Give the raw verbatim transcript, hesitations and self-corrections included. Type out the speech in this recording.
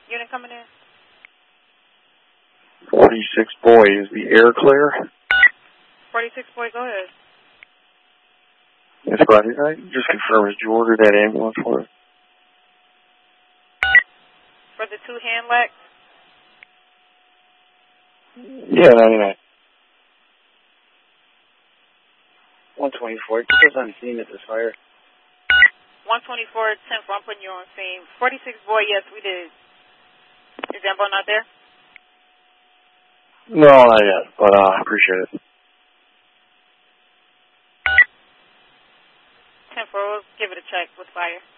Unit coming in. forty-six boy, is the air clear? forty-six boy, go ahead. Yes, buddy. I just confirm, did you order that ambulance for us? For the two hand legs? Yeah, ninety-nine. one twenty-four, it goes on scene at this fire. one twenty-four, ten four, I'm putting you on scene. forty-six boy, yes, we did. Is Ambo not there? No, not yet, but uh, I appreciate it. ten four, we'll give it a check with fire.